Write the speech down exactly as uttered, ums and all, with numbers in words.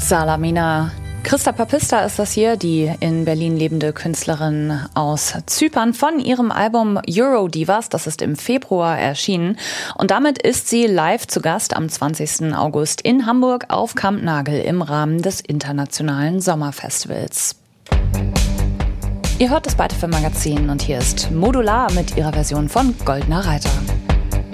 Salamina. Christa Papista ist das hier, die in Berlin lebende Künstlerin aus Zypern von ihrem Album Eurodivas. Das ist im Februar erschienen. Und damit ist sie live zu Gast am zwanzigsten August in Hamburg auf Kampnagel im Rahmen des Internationalen Sommerfestivals. Ihr hört das Beitefilm Magazin und hier ist Modular mit ihrer Version von Goldener Reiter.